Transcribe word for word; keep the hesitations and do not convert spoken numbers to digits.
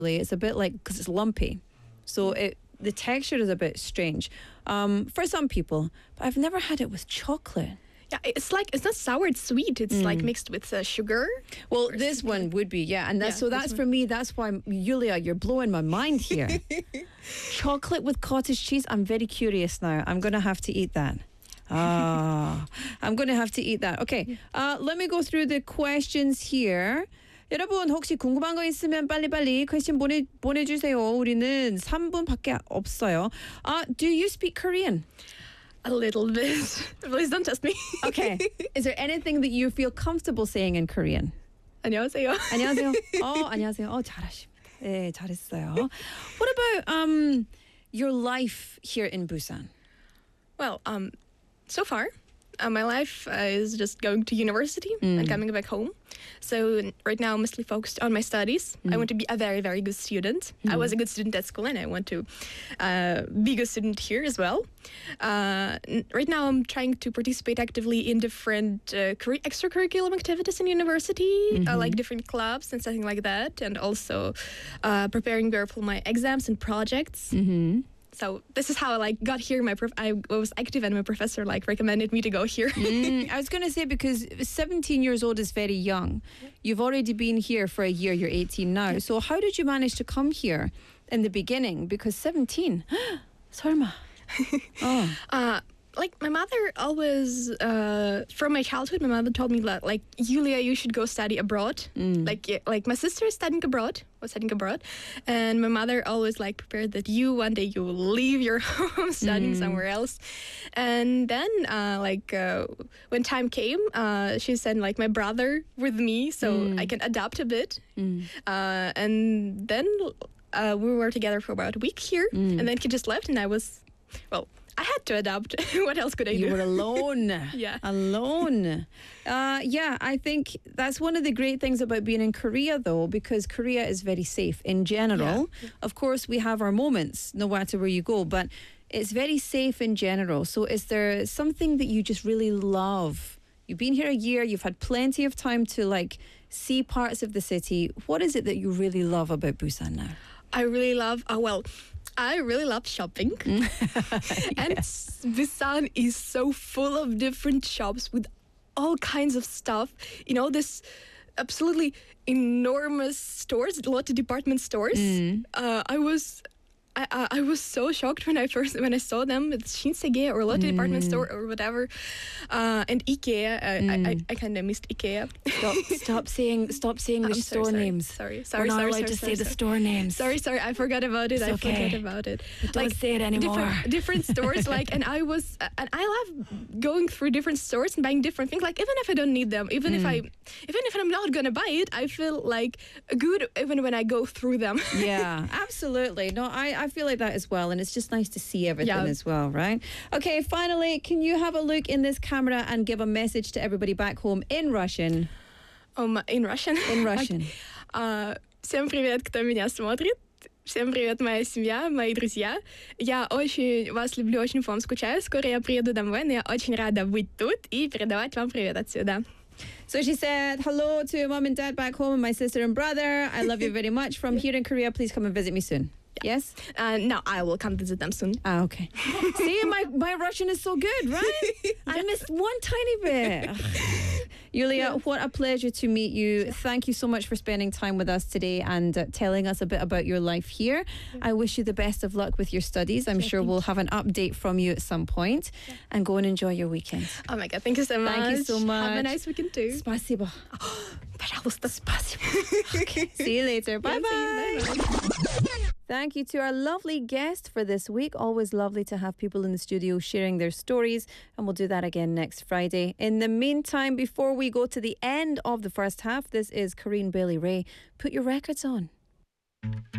It's a bit like, because it's lumpy. So it the texture is a bit strange um, for some people. But I've never had it with chocolate. Yeah, it's like, it's not sour, it's sweet. It's mm. like mixed with uh, sugar. Well, this one would be, yeah. And that's, yeah, so that's for me, that's why, Julia, you're blowing my mind here. Chocolate with cottage cheese. I'm very curious now. I'm going to have to eat that. Ah, I'm going to have to eat that. Okay, uh, let me go through the questions here. 여러분 혹시 궁금한 거 있으면 빨리빨리 퀘스천 보내, 보내주세요. 우리는 삼 분밖에 없어요. Uh, do you speak Korean? A little bit. Please don't test me. Okay. Is there anything that you feel comfortable saying in Korean? 안녕하세요. 안녕하세요. 어, 안녕하세요. 어, 잘하십니다. 네, 잘했어요. What about um your life here in Busan? Well, um, so far, uh, my life uh, is just going to university mm. and coming back home. So right now I'm mostly focused on my studies. Mm. I want to be a very, very good student. Mm. I was a good student at school and I want to uh, be a good student here as well. Uh, right now I'm trying to participate actively in different uh, curri- extracurricular activities in university, mm-hmm. uh, like different clubs and something like that. And also uh, preparing for my exams and projects. Mm-hmm. So this is how I like got here. My prof- I was active and my professor like recommended me to go here. mm, I was going to say, because seventeen years old is very young. You've already been here for a year. You're eighteen now. So how did you manage to come here in the beginning? Because seventeen, 설마. oh. Uh, like my mother always, uh, from my childhood, my mother told me that, like, Julia, you should go study abroad. Mm. Like, like my sister is studying abroad, was studying abroad, and my mother always like prepared that you one day you will leave your home studying mm. somewhere else. And then, uh, like uh, when time came, uh, she sent like my brother with me so mm. I can adapt a bit. Mm. Uh, and then uh, we were together for about a week here, mm. and then he just left, and I was, well. I had to adapt. What else could I you do? You were alone. yeah. Alone. Uh, yeah, I think that's one of the great things about being in Korea, though, because Korea is very safe in general. Yeah. Of course, we have our moments, no matter where you go, but it's very safe in general. So is there something that you just really love? You've been here a year, you've had plenty of time to, like, see parts of the city. What is it that you really love about Busan now? I really love, uh, well... I really love shopping. And yes. Busan is so full of different shops with all kinds of stuff. You know, this absolutely enormous stores, a lot of department stores. Mm. Uh, I was... I, I, I was so shocked when I first when I saw them. It's Shinsegae or Lotte mm. department store or whatever, uh, and IKEA. I, mm. I, I, I kind of missed IKEA. Stop, stop saying stop saying the store sorry, names. Sorry, sorry, We're not sorry, allowed sorry, to sorry, say sorry. the store names. Sorry, sorry, I forgot about it. It's I okay. forgot about it. But don't like, say it anymore. Different, different stores, like, and I was, uh, and I love going through different stores and buying different things. Like, even if I don't need them, even mm. if I, even if I'm not gonna buy it, I feel like good even when I go through them. Yeah, absolutely. No, I, I feel like that as well. And it's just nice to see everything yeah. as well, right? Okay, finally, can you have a look in this camera and give a message to everybody back home in Russian? Um, in Russian? In Russian. uh, всем привет, кто меня смотрит. Всем привет, моя семья, мои друзья. Я очень вас люблю, очень по вам скучаю. Скоро я приеду домой, но я очень рада быть тут и передавать вам привет отсюда. So she said, hello to mom and dad back home and my sister and brother. I love you very much from here in Korea. Please come and visit me soon. Yeah. Yes? Uh, no, I will come visit them soon. Ah, okay. See, my, my Russian is so good, right? yeah. I missed one tiny bit. Julia, yeah. what a pleasure to meet you. Yeah. Thank you so much for spending time with us today and uh, telling us a bit about your life here. Yeah. I wish you the best of luck with your studies. I'm yeah, sure we'll have an update from you at some point. Yeah. And go and enjoy your weekend. Oh my God, thank you so much. Thank you so much. Have a nice weekend too. Спасибо. Пожалуйста. Спасибо. Okay. See you later. Bye-bye. Bye-bye. Thank you to our lovely guest for this week. Always lovely to have people in the studio sharing their stories, and we'll do that again next Friday. In the meantime, before we go to the end of the first half, this is Corinne Bailey Rae. Put your records on.